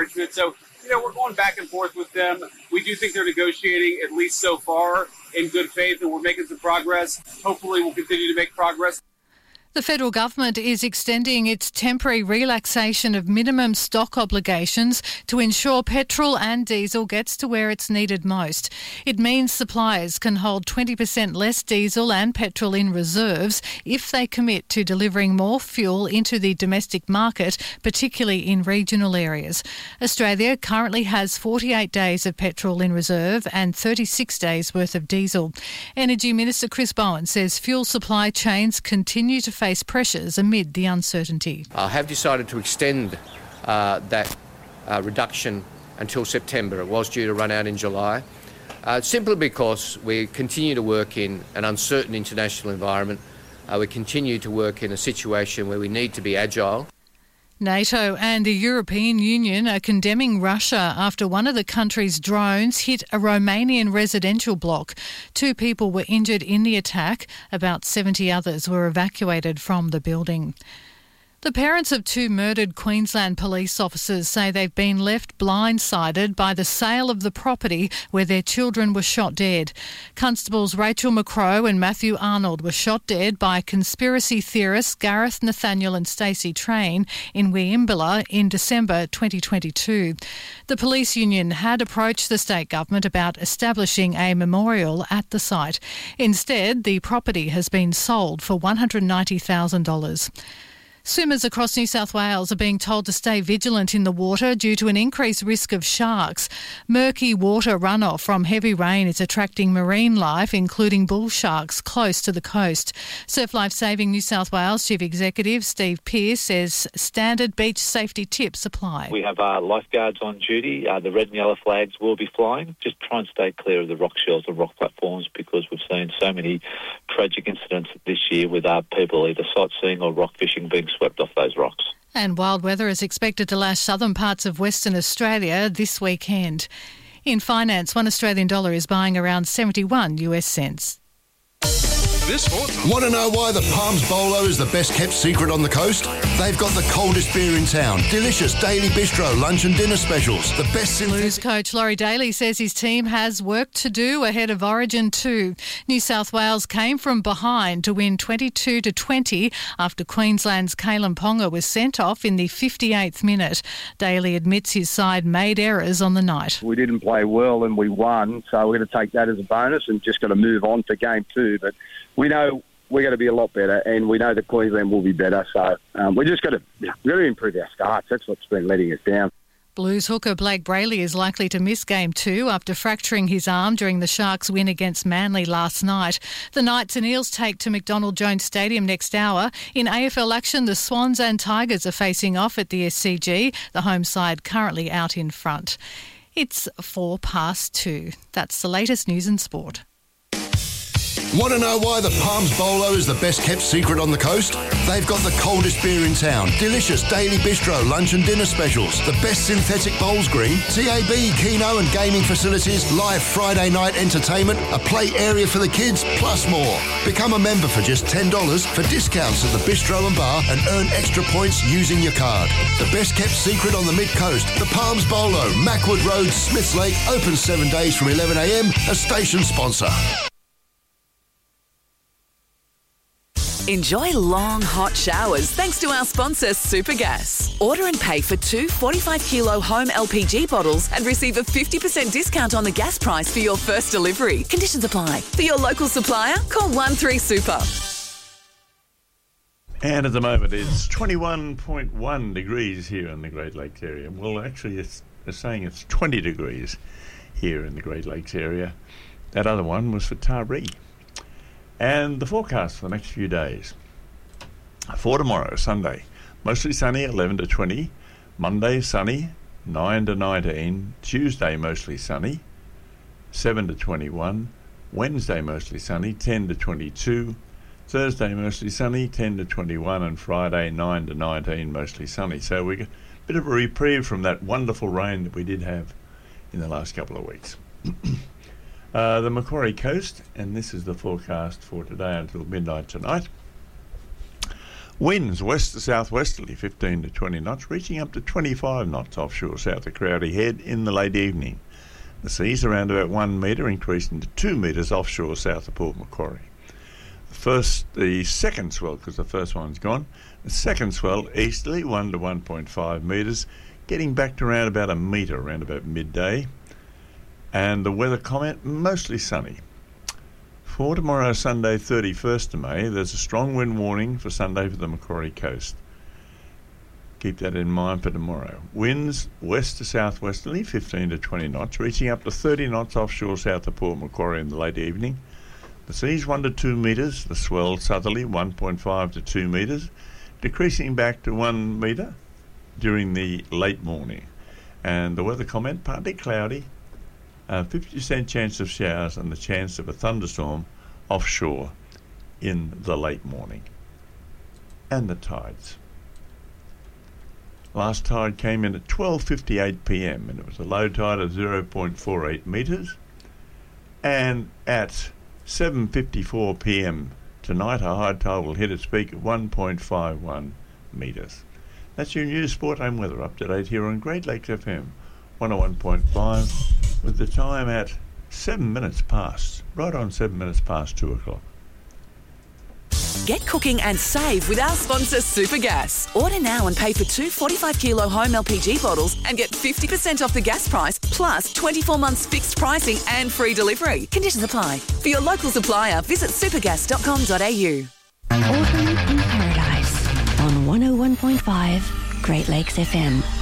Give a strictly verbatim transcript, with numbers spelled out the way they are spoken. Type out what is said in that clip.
unfortunate. So, you know, we're going back and forth with them. We do think they're negotiating, at least so far, in good faith, and we're making some progress. Hopefully we'll continue to make progress. The federal government is extending its temporary relaxation of minimum stock obligations to ensure petrol and diesel gets to where it's needed most. It means suppliers can hold twenty percent less diesel and petrol in reserves if they commit to delivering more fuel into the domestic market, particularly in regional areas. Australia currently has forty-eight days of petrol in reserve and thirty-six days worth of diesel. Energy Minister Chris Bowen says fuel supply chains continue to face pressures amid the uncertainty. I have decided to extend uh, that uh, reduction until September. It was due to run out in July, uh, simply because we continue to work in an uncertain international environment. Uh, we continue to work in a situation where we need to be agile. NATO and the European Union are condemning Russia after one of the country's drones hit a Romanian residential block. Two people were injured in the attack. About seventy others were evacuated from the building. The parents of two murdered Queensland police officers say they've been left blindsided by the sale of the property where their children were shot dead. Constables Rachel McCrow and Matthew Arnold were shot dead by conspiracy theorists Gareth Nathaniel and Stacey Train in Wieambilla in December twenty twenty-two. The police union had approached the state government about establishing a memorial at the site. Instead, the property has been sold for one hundred ninety thousand dollars. Swimmers across New South Wales are being told to stay vigilant in the water due to an increased risk of sharks. Murky water runoff from heavy rain is attracting marine life, including bull sharks, close to the coast. Surf Life Saving New South Wales Chief Executive Steve Pearce says standard beach safety tips apply. We have uh, lifeguards on duty. Uh, the red and yellow flags will be flying. Just try and stay clear of the rock shells and rock platforms, because we've seen so many tragic incidents this year with uh, people either sightseeing or rock fishing being swept off those rocks. And wild weather is expected to lash southern parts of Western Australia this weekend. In finance, one Australian dollar is buying around seventy-one US cents. This sports. Want to know why the Palms Bolo is the best kept secret on the coast? They've got the coldest beer in town, delicious daily bistro lunch and dinner specials, the best synthetic... Blues coach Laurie Daly says his team has work to do ahead of Origin two. New South Wales came from behind to win twenty-two to twenty after Queensland's Kalen Ponga was sent off in the fifty-eighth minute. Daly admits his side made errors on the night. We didn't play well and we won, so we're going to take that as a bonus and just got to move on to game two. But we know we're going to be a lot better, and we know that Queensland will be better. So um, we just got to, we've got to improve our starts. That's what's been letting us down. Blues hooker Blake Brayley is likely to miss Game two after fracturing his arm during the Sharks' win against Manly last night. The Knights and Eels take to McDonald Jones Stadium next hour. In A F L action, the Swans and Tigers are facing off at the S C G, the home side currently out in front. It's four past two. That's the latest news and sport. Want to know why the Palms Bolo is the best kept secret on the coast? They've got the coldest beer in town, delicious daily bistro lunch and dinner specials, the best synthetic bowls green, T A B, Keno and gaming facilities, live Friday night entertainment, a play area for the kids, plus more. Become a member for just ten dollars for discounts at the bistro and bar and earn extra points using your card. The best kept secret on the mid-coast, the Palms Bolo, Mackwood Road, Smiths Lake, open seven days from eleven a m, a station sponsor. Enjoy long, hot showers thanks to our sponsor, Supergas. Order and pay for two forty-five kilo home L P G bottles and receive a fifty percent discount on the gas price for your first delivery. Conditions apply. For your local supplier, call one three super. And at the moment, it's twenty-one point one degrees here in the Great Lakes area. Well, actually, it's, it's saying it's twenty degrees here in the Great Lakes area. That other one was for Taree. And the forecast for the next few days. For tomorrow, Sunday, mostly sunny, eleven to twenty. Monday, sunny, nine to nineteen. Tuesday, mostly sunny, seven to twenty-one. Wednesday, mostly sunny, ten to twenty-two. Thursday, mostly sunny, ten to twenty-one. And Friday, nine to nineteen, mostly sunny. So we got a bit of a reprieve from that wonderful rain that we did have in the last couple of weeks. Uh, the Macquarie Coast, and this is the forecast for today until midnight tonight. Winds west to southwesterly, fifteen to twenty knots, reaching up to twenty-five knots offshore south of Crowdy Head in the late evening. The seas around about one metre, increasing to two metres offshore south of Port Macquarie. The first, the second swell, because the first one's gone, the second swell easterly, one to one point five metres, getting back to around about a metre around about midday. And the weather comment, mostly sunny. For tomorrow, Sunday, thirty-first of May, there's a strong wind warning for Sunday for the Macquarie coast. Keep that in mind for tomorrow. Winds west to southwesterly, fifteen to twenty knots, reaching up to thirty knots offshore south of Port Macquarie in the late evening. The seas one to two metres, the swell southerly one point five to two metres, decreasing back to one metre during the late morning. And the weather comment, partly cloudy, uh, fifty percent chance of showers and the chance of a thunderstorm offshore in the late morning. And the tides. Last tide came in at twelve fifty-eight p m and it was a low tide of zero point four eight metres. And at seven fifty-four p m tonight, our high tide will hit its peak at one point five one metres. That's your news, sport and weather up to date here on Great Lakes F M one oh one point five, with the time at seven minutes past, right on seven minutes past two o'clock. Get cooking and save with our sponsor Supergas. Order now and pay for two forty-five kilo home L P G bottles and get fifty percent off the gas price, plus twenty-four months fixed pricing and free delivery. Conditions apply. For your local supplier, visit supergas dot com dot a u. Autumn in Paradise on one oh one point five Great Lakes F M.